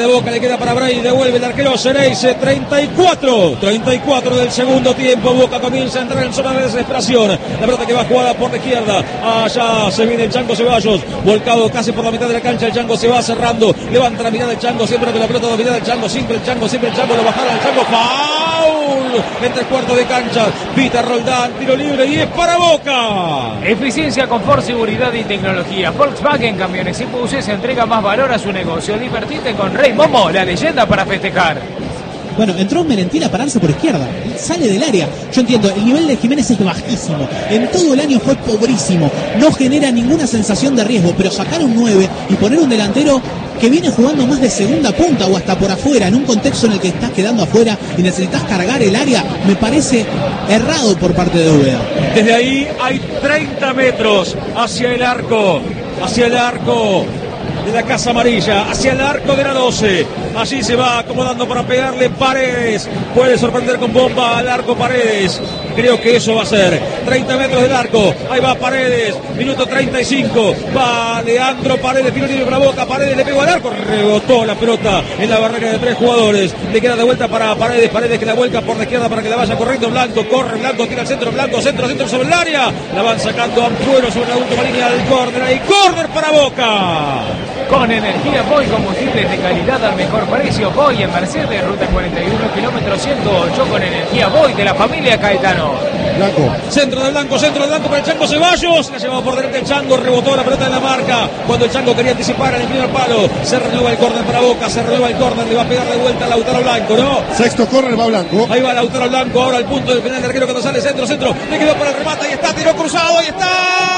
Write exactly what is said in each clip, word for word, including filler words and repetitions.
De Boca le queda para Bray, devuelve el arquero Xereyse, treinta y cuatro, treinta y cuatro del segundo tiempo. Boca comienza a entrar en zona de desesperación. La pelota que va jugada por la izquierda, allá se viene el Chango Ceballos, volcado casi por la mitad de la cancha. El Chango se va cerrando, levanta la mirada del Chango, siempre con la pelota dominada del Chango, siempre el Chango, siempre el Chango, lo bajaron al Chango, foul en tres cuartos de cancha, pita Roldán, tiro libre y es para Boca. Eficiencia, confort, seguridad y tecnología. Volkswagen Camiones y Buses entrega más valor a su negocio. Divertite con Rey Momo, la leyenda para festejar. Bueno, entró Merentiel a pararse por izquierda, sale del área. Yo entiendo, el nivel de Jiménez es bajísimo, en todo el año fue pobrísimo, no genera ninguna sensación de riesgo, pero sacar un nueve y poner un delantero que viene jugando más de segunda punta o hasta por afuera, en un contexto en el que estás quedando afuera y necesitas cargar el área, me parece errado por parte de Úbeda. Desde ahí hay treinta metros hacia el arco, hacia el arco de la Casa Amarilla, hacia el arco de la doce. Allí se va acomodando para pegarle Paredes. Puede sorprender con bomba al arco Paredes. Creo que eso va a ser. treinta metros del arco. Ahí va Paredes. Minuto treinta y cinco. Va Leandro Paredes. Tiro libre para Boca. Paredes le pegó al arco. Rebotó la pelota en la barrera de tres jugadores. Le queda de vuelta para Paredes. Paredes que la vuelca por la izquierda para que la vaya corriendo Blanco. Corre Blanco. Tira al centro. Blanco. Centro. Centro sobre el área. La van sacando Ampuero sobre la última línea del córner. Ahí córner para Boca. Con energía Boy, combustibles de calidad al mejor precio. Boy en Mercedes, ruta cuarenta y uno, kilómetro ciento ocho, con energía Boy de la familia Caetano. Blanco. Centro de Blanco, centro de Blanco para el Chango Ceballos. La llevaba por delante el Chango, rebotó la pelota en la marca. Cuando el Chango quería anticipar en el primer palo, se renueva el córner para Boca, se renueva el córner, le va a pegar de vuelta a Lautaro Blanco, ¿no? Sexto córner va Blanco. Ahí va Lautaro Blanco, ahora al punto del penal de arquero cuando sale centro, centro. Le quedó para el remate, ahí está, tiro cruzado, ahí está.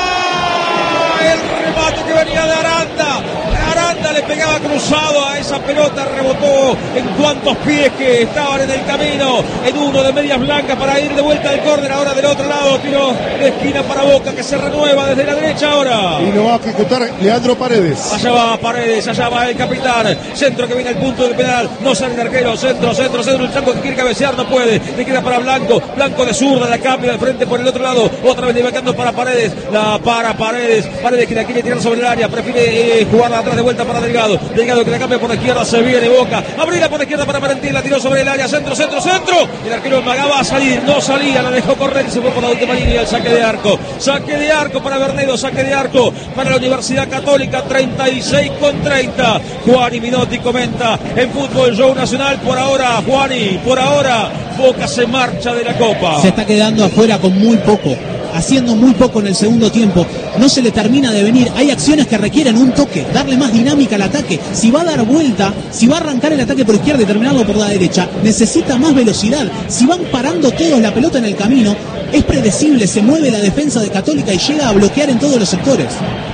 El remate que venía de Aranda. Aranda le pegaba cruzado a esa pelota, rebotó en cuantos pies que estaban en el camino, en uno de medias blancas para ir de vuelta al córner, ahora del otro lado, tiro de esquina para Boca que se renueva desde la derecha ahora. Y lo va a ejecutar Leandro Paredes. Allá va Paredes, allá va el capitán, centro que viene al punto del penal, no sale el arquero, centro, centro, centro, el Chango que quiere cabecear, no puede, le queda para Blanco, Blanco de zurda, la cambia de frente por el otro lado, otra vez levantando para Paredes, la para Paredes, Paredes que la quiere tirar sobre el área, prefiere eh, jugarla atrás de vuelta para Delgado, Delgado que la cambia por la izquierda, se viene Boca, abrirla por la izquierda para Merentiel, la tiró sobre el área, centro, centro, centro, el arquero amagaba a salir, no salía, la dejó correr y se fue por la última línea, el saque de arco, saque de arco para Bernedo, saque de arco para la Universidad Católica, treinta y seis con treinta, Juani Minotti comenta en Fútbol Show Nacional, por ahora, Juani, por ahora, Boca se marcha de la Copa. Se está quedando afuera con muy poco, haciendo muy poco en el segundo tiempo, no se le termina de venir, hay acciones que requieren un toque, darle más dinámica al ataque, si va a dar vuelta, si va a arrancar el ataque por izquierda y terminarlo por la derecha, necesita más velocidad, si van parando todos la pelota en el camino, es predecible, se mueve la defensa de Católica y llega a bloquear en todos los sectores.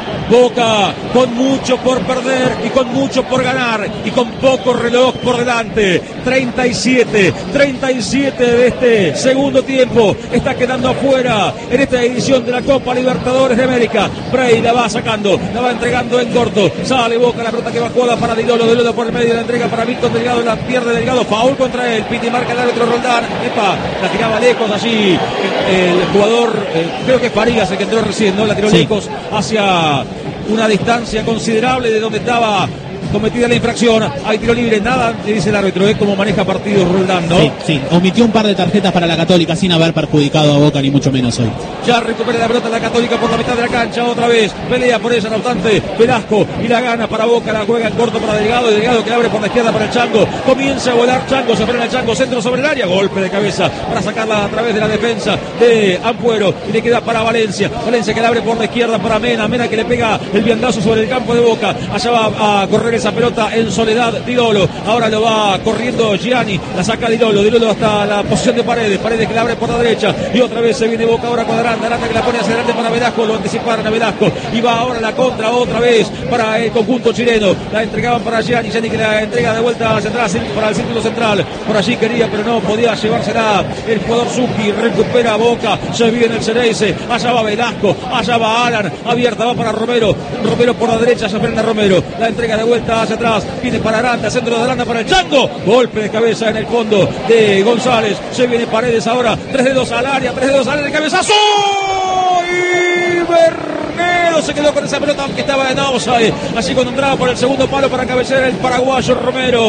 Boca con mucho por perder y con mucho por ganar y con poco reloj por delante. treinta y siete, treinta y siete de este segundo tiempo. Está quedando afuera en esta edición de la Copa Libertadores de América. Bray la va sacando, la va entregando en corto. Sale Boca, la pelota que va jugada para Dilolo. Dilolo por el medio, la entrega para Víctor Delgado, la pierde Delgado. Foul contra él. Piti marca el árbitro Roldán. Epa, la tiraba lejos allí. El, el jugador, eh, creo que es Farías el que entró recién, ¿no? La tiró sí. lejos hacia una distancia considerable de donde estaba cometida la infracción. Hay tiro libre, nada, le dice el árbitro, es como maneja partidos Roldán, ¿no? Sí, sí, omitió un par de tarjetas para la Católica sin haber perjudicado a Boca ni mucho menos hoy. Ya recupera la pelota la Católica por la mitad de la cancha, otra vez, pelea por ella, no obstante, Velasco, y la gana para Boca, la juega en corto para Delgado, y Delgado que abre por la izquierda para el Chango, comienza a volar Chango, se frena el Chango, centro sobre el área, golpe de cabeza para sacarla a través de la defensa de Ampuero, y le queda para Valencia, Valencia que la abre por la izquierda para Mena, Mena que le pega el viandazo sobre el campo de Boca, allá va a correr esa pelota en soledad Dilolo, ahora lo va corriendo Gianni, la saca Dilolo, Dilolo hasta la posición de Paredes, Paredes que la abre por la derecha, y otra vez se viene Boca ahora con Aranda, Aranda que la pone hacia adelante para Velasco, lo anticiparon a Velasco, y va ahora la contra otra vez para el conjunto chileno, la entregaban para Gianni, Gianni que la entrega de vuelta hacia atrás para el círculo central, por allí quería pero no podía llevársela el jugador Zucchi, recupera Boca, se viene el Xereyse, allá va Velasco, allá va Alan, abierta va para Romero, Romero por la derecha, se frena Romero, la entrega de vuelta hacia atrás, viene para Aranda, centro de Aranda para el Chango, golpe de cabeza en el fondo de González, se viene Paredes ahora, tres dedos al área, tres dedos al área, el cabezazo y Bernedo no se quedó con esa pelota aunque estaba en offside. Así cuando entraba por el segundo palo para cabecear el paraguayo Romero.